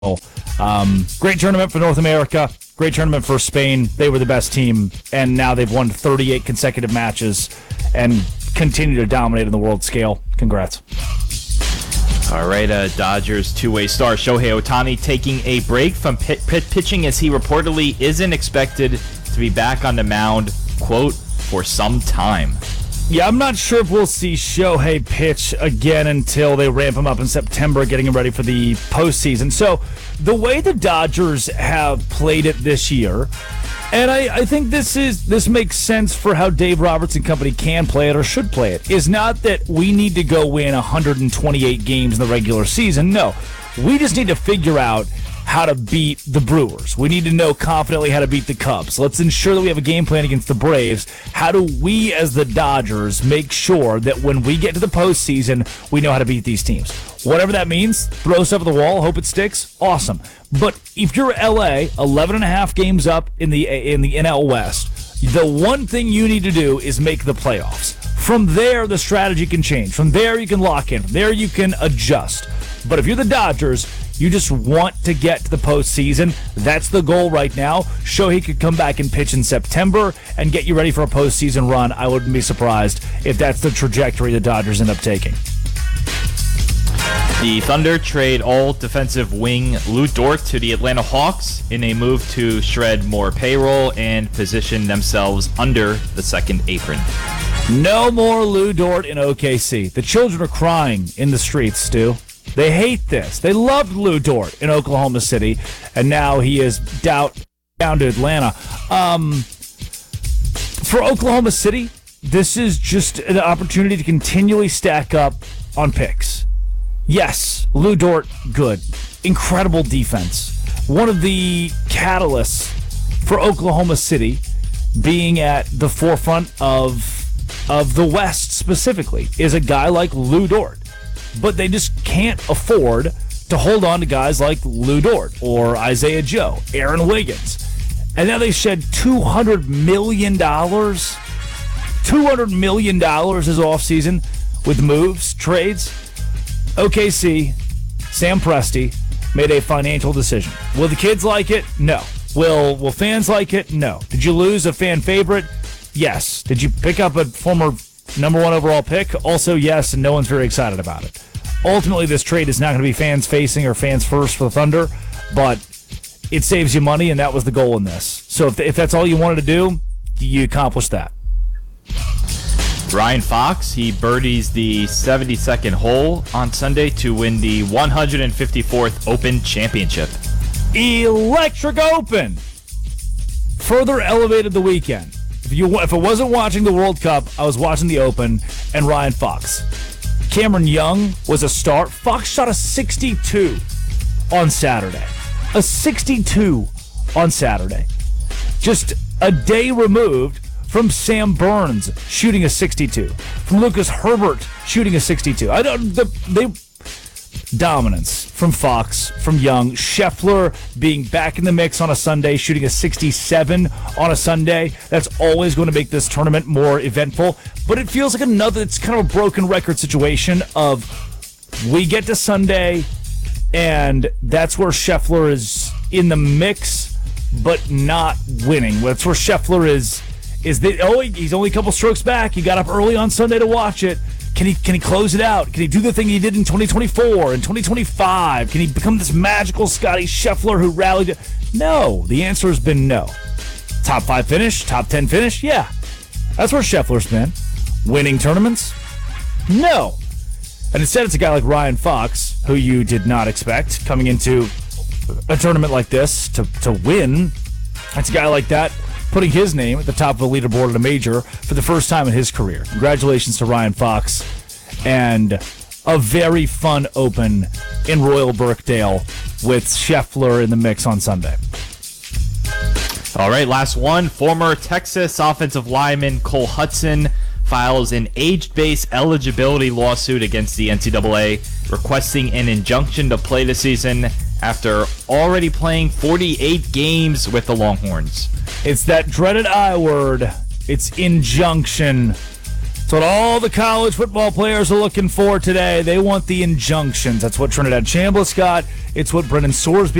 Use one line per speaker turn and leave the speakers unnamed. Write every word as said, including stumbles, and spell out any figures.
Um, great tournament for North America. Great tournament for Spain. They were the best team, and now they've won thirty-eight consecutive matches and continue to dominate on the world scale. Congrats.
All right, uh, Dodgers two-way star Shohei Ohtani taking a break from pit, pit pitching as he reportedly isn't expected to be back on the mound, quote, for some time.
Yeah, I'm not sure if we'll see Shohei pitch again until they ramp him up in September, getting him ready for the postseason. So the way the Dodgers have played it this year, and I, I think this is this makes sense for how Dave Roberts and company can play it or should play it, is not that we need to go win one hundred twenty-eight games in the regular season. No, we just need to figure out how to beat the Brewers. We need to know confidently how to beat the Cubs. Let's ensure that we have a game plan against the Braves. How do we, as the Dodgers, make sure that when we get to the postseason, we know how to beat these teams? Whatever that means, throw stuff at the wall, hope it sticks, awesome. But if you're L A, eleven and a half games up in the in the N L West, the one thing you need to do is make the playoffs. From there, the strategy can change. From there, you can lock in. From there, you can adjust. But if you're the Dodgers, you just want to get to the postseason. That's the goal right now. Shohei could come back and pitch in September and get you ready for a postseason run. I wouldn't be surprised if that's the trajectory the Dodgers end up taking.
The Thunder trade all defensive wing Lou Dort to the Atlanta Hawks in a move to shred more payroll and position themselves under the second apron.
No more Lou Dort in O K C. The children are crying in the streets, Stu. They hate this. They loved Lou Dort in Oklahoma City, and now he is down, down to Atlanta. Um, for Oklahoma City, this is just an opportunity to continually stack up on picks. Yes, Lou Dort, good. Incredible defense. One of the catalysts for Oklahoma City being at the forefront of, of the West specifically is a guy like Lou Dort. But they just can't afford to hold on to guys like Lou Dort or Isaiah Joe, Aaron Wiggins. And now they shed two hundred million dollars. two hundred million dollars this offseason with moves, trades. O K C, Sam Presti, made a financial decision. Will the kids like it? No. Will, will fans like it? No. Did you lose a fan favorite? Yes. Did you pick up a former number one overall pick? Also, yes, and no one's very excited about it. Ultimately, this trade is not going to be fans-facing or fans-first for the Thunder, but it saves you money, and that was the goal in this. So if, if that's all you wanted to do, you accomplished that.
Ryan Fox, he birdies the seventy-second hole on Sunday to win the one hundred fifty-fourth Open Championship.
Electric Open! Further elevated the weekend. If you if I wasn't watching the World Cup, I was watching the Open and Ryan Fox. Cameron Young was a star. Fox shot a sixty-two on Saturday. A sixty-two on Saturday. Just a day removed from Sam Burns shooting a sixty-two. From Lucas Herbert shooting a sixty-two. I don't the they dominance from Fox, from Young. Scheffler being back in the mix on a Sunday, shooting a sixty-seven on a Sunday. That's always going to make this tournament more eventful. But it feels like another, it's kind of a broken record situation of we get to Sunday, and that's where Scheffler is in the mix, but not winning. That's where Scheffler is, is that, oh, he's only a couple strokes back. He got up early on Sunday to watch it. Can he can he close it out? Can he do the thing he did in twenty twenty-four and twenty twenty-five? Can he become this magical Scotty Scheffler who rallied? No. The answer has been no. Top five finish? Top ten finish? Yeah. That's where Scheffler's been. Winning tournaments? No. And instead it's a guy like Ryan Fox, who you did not expect coming into a tournament like this to, to win. It's a guy like that putting his name at the top of the leaderboard at a major for the first time in his career. Congratulations to Ryan Fox, and a very fun Open in Royal Birkdale with Scheffler in the mix on Sunday.
All right, last one. Former Texas offensive lineman Cole Hudson files an age-based eligibility lawsuit against the N C double A, requesting an injunction to play the season after already playing forty-eight games with the Longhorns.
It's that dreaded I word. It's injunction. That's what all the college football players are looking for today. They want the injunctions. That's what Trinidad Chambliss got. It's what Brennan Sorsby